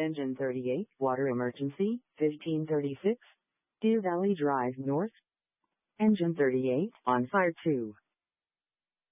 Engine 38, water emergency, 1536. Deer Valley Drive North. Engine 38, on fire 2.